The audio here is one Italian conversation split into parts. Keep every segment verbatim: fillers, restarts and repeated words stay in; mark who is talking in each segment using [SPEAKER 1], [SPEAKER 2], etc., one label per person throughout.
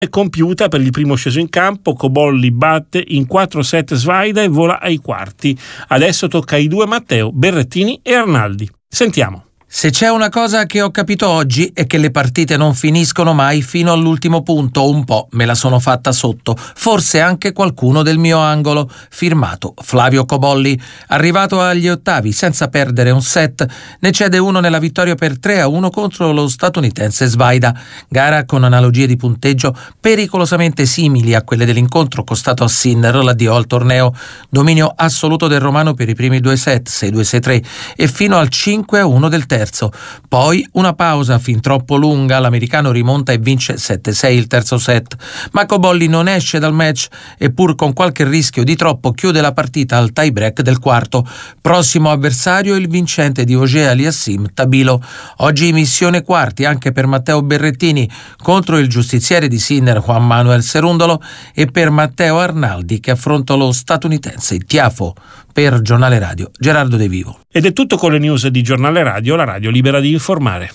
[SPEAKER 1] È compiuta per il primo sceso in campo. Cobolli batte in quattro set Svaida e vola ai quarti. Adesso tocca ai due Matteo, Berrettini e Arnaldi. Sentiamo.
[SPEAKER 2] Se c'è una cosa che ho capito oggi è che le partite non finiscono mai fino all'ultimo punto. Un po' me la sono fatta sotto, forse anche qualcuno del mio angolo. Firmato Flavio Cobolli. Arrivato agli ottavi senza perdere un set, ne cede uno nella vittoria per tre a uno contro lo statunitense Svaida. Gara con analogie di punteggio pericolosamente simili a quelle dell'incontro costato a Sinner l'addio al torneo. Dominio assoluto del romano per i primi due set, sei due sei tre, e fino al cinque a uno del terzo. Poi una pausa fin troppo lunga, l'americano rimonta e vince sette sei il terzo set, ma Cobolli non esce dal match e pur con qualche rischio di troppo chiude la partita al tie break del quarto. Prossimo avversario il vincente di Auger Aliassime, Tabilo. Oggi missione quarti anche per Matteo Berrettini contro il giustiziere di Sinner Juan Manuel Cerundolo e per Matteo Arnaldi che affronta lo statunitense Tiafoe. Per Giornale Radio, Gerardo De Vivo.
[SPEAKER 1] Ed è tutto con le news di Giornale Radio, la radio libera di informare.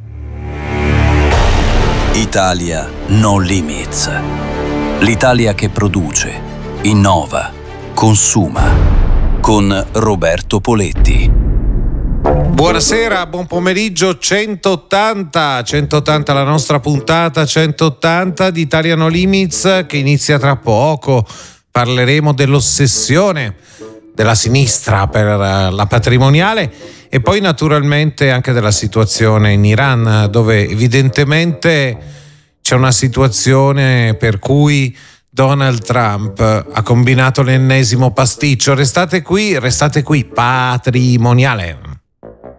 [SPEAKER 3] Italia No Limits. L'Italia che produce, innova, consuma. Con Roberto Poletti.
[SPEAKER 4] Buonasera, buon pomeriggio. centottanta centottanta la nostra puntata, centottanta di Italia No Limits che inizia tra poco. Parleremo dell'ossessione della sinistra per la patrimoniale e poi naturalmente anche della situazione in Iran, dove evidentemente c'è una situazione per cui Donald Trump ha combinato l'ennesimo pasticcio. Restate qui, restate qui, patrimoniale.